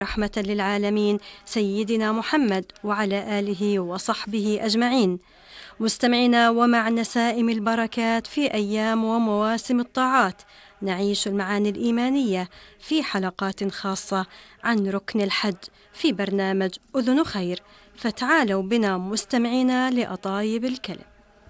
رحمة للعالمين سيدنا محمد وعلى آله وصحبه أجمعين. مستمعينا، ومع نسائم البركات في أيام ومواسم الطاعات نعيش المعاني الإيمانية في حلقات خاصة عن ركن الحج في برنامج أذن خير، فتعالوا بنا مستمعينا لأطايب الكلم.